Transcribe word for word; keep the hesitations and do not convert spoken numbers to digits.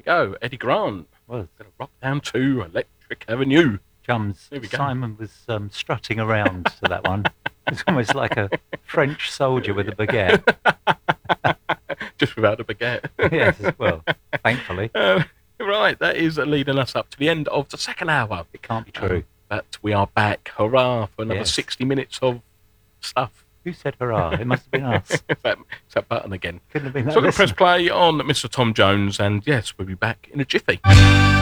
we go. Eddie Grant. Well, Gonna rock down to Electric Avenue. Chums, There we go. Simon was um, strutting around to that one. It's almost like a French soldier with a baguette. Just without a baguette. Yes, well, thankfully. Uh, right, that is leading us up to the end of the second hour. It can't be true. Um, but we are back. Hurrah for another Yes. sixty minutes of stuff. Who said hurrah? It must have been us. It's that, it's that button again. Couldn't have been So that I'm going to press listener. play on Mister Tom Jones, and yes, we'll be back in a jiffy.